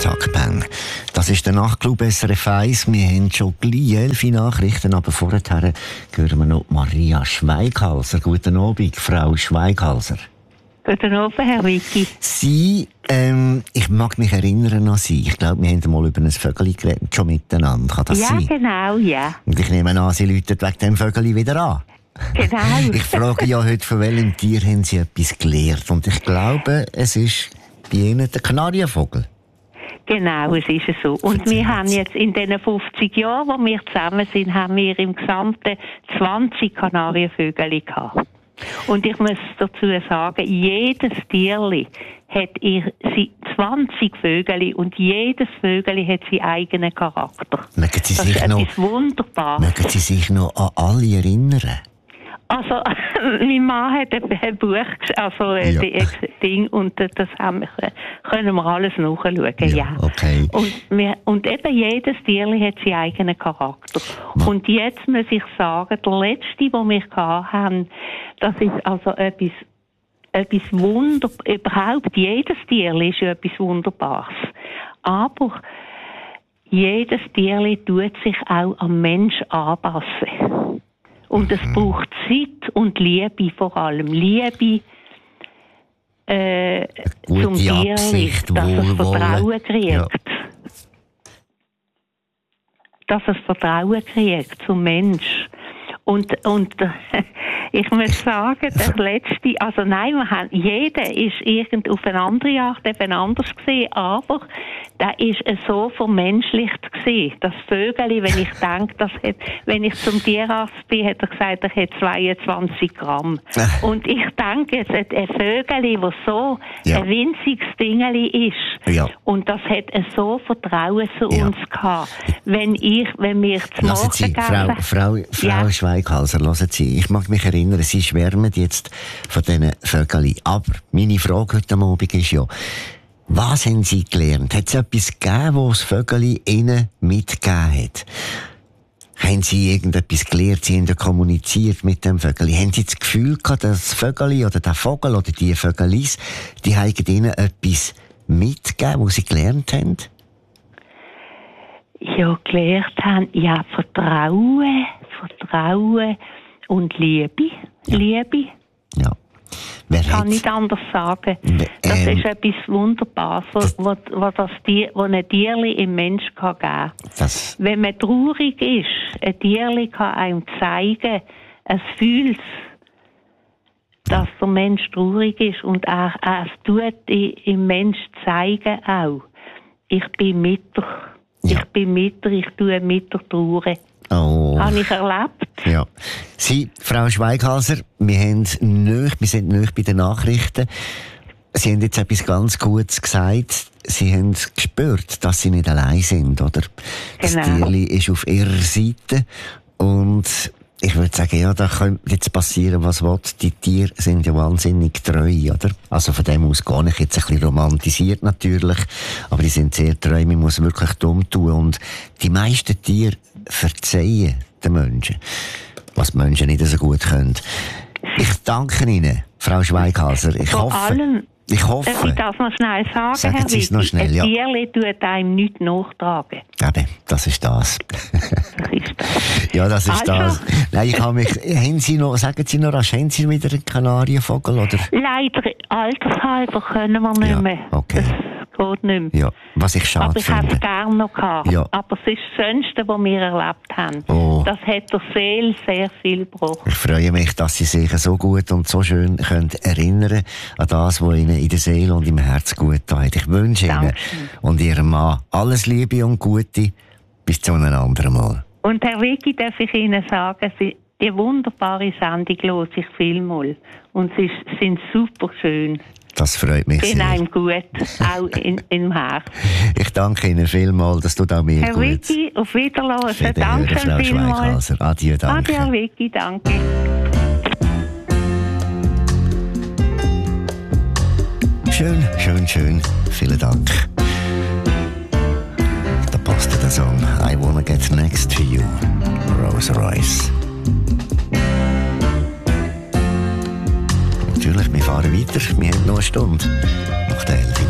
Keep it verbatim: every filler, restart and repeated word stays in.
Zack, bang. Das ist der Nachtclub S R F eins. Wir haben schon gleich elf Nachrichten, aber vorher hören wir noch Maria Schweighalser. Guten Abend, Frau Schweighalser. Guten Abend, Herr Vicky. Sie, ähm, ich mag mich erinnern an Sie. Ich glaube, wir haben mal über ein Vögel geredet, schon miteinander. Kann das ja, sein? Ja, genau, ja. Und ich nehme an, Sie läuten wegen dem Vögel wieder an. Genau. Ich frage ja heute, von welchem Tier haben Sie etwas gelernt? Und ich glaube, es ist bei Ihnen der Kanarienvogel. Genau, es ist so. Und Erzählen wir haben jetzt in diesen fünfzig Jahren, wo wir zusammen sind, haben wir im Gesamten zwanzig Kanarienvögel gehabt. Und ich muss dazu sagen, jedes Tierli hat ihr zwanzig Vögel und jedes Vögel hat seinen eigenen Charakter. Mögen Sie das sich ist noch, etwas Wunderbares. Mögen Sie sich noch an alle erinnern? Also, mein Mann hat ein Buch, also Ja. ein Ding, und das haben wir, können wir alles nachschauen. Ja, Ja, okay. Und, wir, und eben jedes Tierli hat seinen eigenen Charakter. Was? Und jetzt muss ich sagen, der letzte, den wir hatten, das ist also etwas, etwas Wunderbares. Überhaupt, jedes Tierli ist ja etwas Wunderbares. Aber jedes Tierli tut sich auch am Mensch anpassen. Und es braucht Zeit und Liebe vor allem. Liebe äh, zum Tierli, Absicht, dass es Wohlwollen. Vertrauen kriegt. Ja. Dass es Vertrauen kriegt zum Mensch. Und, und ich muss sagen, der letzte, also nein, wir haben, jeder ist irgend auf eine andere Art eben anders gesehen, aber der ist so vermenschlicht gesehen. Das Vögeli, wenn ich denke, das hat, wenn ich zum Tierarzt bin, hat er gesagt, er hat zweiundzwanzig Gramm. Und ich denke jetzt, ein Vögeli, das so Ja. ein winziges Dingeli ist, Ja. und das hat so Vertrauen zu Ja. uns gehabt. Wenn ich, wenn wir zum Lassen Morgen Sie, Frau, gegessen- Frau, Frau Ja. Schweighalser, hören Sie, ich mag mich erinnern, Sie schwärmen jetzt von diesen Vögeln. Aber meine Frage heute Abend ist ja, was haben Sie gelernt? Hat es etwas gegeben, was das Vögel Ihnen mitgegeben hat? Haben Sie irgendetwas gelernt? Sie haben ja kommuniziert mit dem Vögel. Haben Sie das Gefühl gehabt, dass das Vögel oder der Vogel oder die Vögelis, die haben Ihnen etwas mitgegeben, was Sie gelernt haben? ja, gelernt haben, ja, Vertrauen, Vertrauen und Liebe. Ja. Liebe, Ja. Wer kann hat- nicht anders sagen. Ähm, Das ist etwas Wunderbares, was, was, was, das Tier, was ein Tierli im Mensch kann geben kann. das, Wenn man traurig ist, ein Tierli kann einem zeigen, es fühlt, dass der Mensch traurig ist, und auch, auch es tut i- im Mensch zeigen auch, ich bin mit dir, Ja. ich bin mit dir, ich tue mit dir trauern. oh. Habe ich erlebt. Ja. Sie, Frau Schweighalser, wir, haben nicht, wir sind nicht bei den Nachrichten. Sie haben jetzt etwas ganz Gutes gesagt. Sie haben gespürt, dass Sie nicht allein sind, oder? Das Genau. Tierli ist auf Ihrer Seite. Und ich würde sagen, ja, da könnte jetzt passieren, was will. Die Tiere sind ja wahnsinnig treu, oder? Also von dem aus gar nicht jetzt ein bisschen romantisiert natürlich. Aber die sind sehr treu. Man muss wirklich dumm tun. Und die meisten Tiere verzeihen den Menschen, was die Menschen nicht so gut können. Ich danke Ihnen, Frau Schweighalser. Ich Vor hoffe, allem, ich darf hoffe, ich das noch schnell sagen, Sagen Herr Sie es noch Vicky? schnell, ja. Ein Tierli tut einem nichts nachtragen. eben, das ist das. Das ist das. Ja, das ist Also. das. Nein, ich habe mich, haben Sie noch, sagen Sie noch rasch, haben Sie wieder einen Kanarienvogel, oder? Leider, altershalber können wir nicht Ja, mehr. okay. Das geht nicht mehr. Ja, was ich schade Aber ich hätte finde. es gerne noch gehabt. Ja. Aber es ist das Schönste, was wir erlebt haben. Oh. Das hat der Seele sehr viel gebracht. Ich freue mich, dass Sie sich so gut und so schön können erinnern an das, was Ihnen in der Seele und im Herz gut tut. Ich wünsche Ihnen Dankeschön. und Ihrem Mann alles Liebe und Gute. Bis zu einem anderen Mal. Und Herr Vicky, darf ich Ihnen sagen, Sie, die wunderbare Sendung höre ich vielmal. Und sie ist- sind super schön. Das freut mich In sehr. einem gut, auch in, im Herz. Ich danke Ihnen vielmals, das tut auch mir Herr gut. Vicky, auf Wiederhören. Wiederhören, Danke Frau vielmals. Schweighalser. Adieu, danke. Adieu, Herr Vicky, danke. Schön, schön, schön. Vielen Dank. Da passt der Song I Wanna Get Next to You, Rolls Royce. Natürlich, wir fahren weiter. Wir haben noch eine Stunde nach der elf.